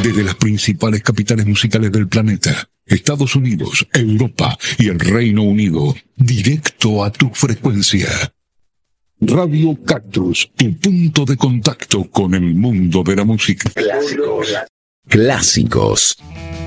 Desde las principales capitales musicales del planeta, Estados Unidos, Europa y el Reino Unido, directo a tu frecuencia. Radio Cactus, tu punto de contacto con el mundo de la música. Clásicos.